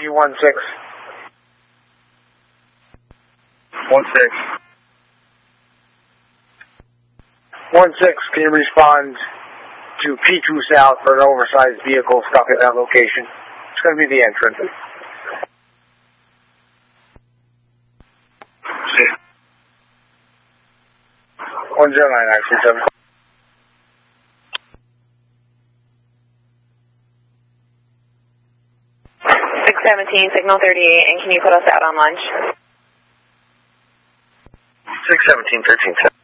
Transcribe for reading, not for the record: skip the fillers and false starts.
Apogee 16. 16, can you respond to P2 South for an oversized vehicle stuck at that location? It's going to be the entrance. 109, actually, 7. 617, signal 38, and can you put us out on lunch? 617, 13.